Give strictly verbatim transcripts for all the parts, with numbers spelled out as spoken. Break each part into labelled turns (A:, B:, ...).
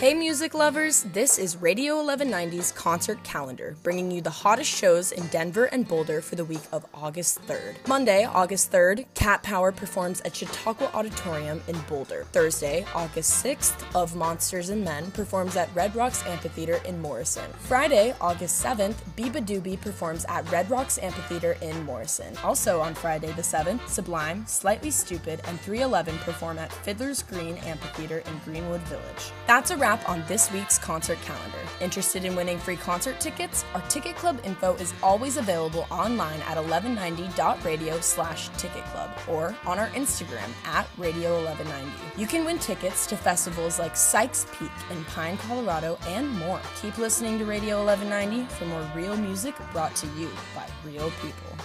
A: Hey music lovers, this is Radio eleven ninety's concert calendar, bringing you the hottest shows in Denver and Boulder for the week of August third. Monday, August third, Cat Power performs at Chautauqua Auditorium in Boulder. Thursday, August sixth, Of Monsters and Men performs at Red Rocks Amphitheater in Morrison. Friday, August seventh, Biba Doobie performs at Red Rocks Amphitheater in Morrison. Also on Friday the seventh, Sublime, Slightly Stupid, and three eleven perform at Fiddler's Green Amphitheater in Greenwood Village. That's a wrap on this week's concert calendar. Interested in winning free concert tickets? Our Ticket Club info is always available online at eleven ninety dot radio slash ticket club or on our Instagram at radio eleven ninety. You can win tickets to festivals like Sykes Peak in Pine, Colorado, and more. Keep listening to Radio eleven ninety for more real music brought to you by real people.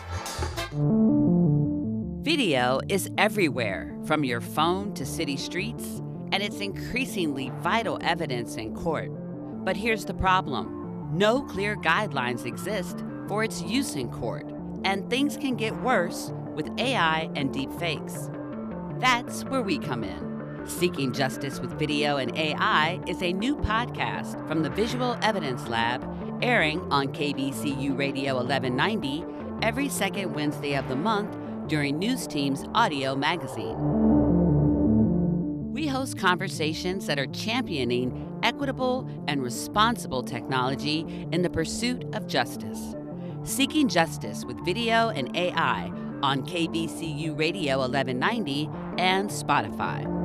B: Video is everywhere, from your phone to city streets, and it's increasingly vital evidence in court. But here's the problem. No clear guidelines exist for its use in court, and things can get worse with A I and deepfakes. That's where we come in. Seeking Justice with Video and A I is a new podcast from the Visual Evidence Lab, airing on K B C U Radio eleven ninety every second Wednesday of the month during News Team's Audio Magazine. We host conversations that are championing equitable and responsible technology in the pursuit of justice. Seeking Justice with Video and A I on K B C U Radio eleven ninety and Spotify.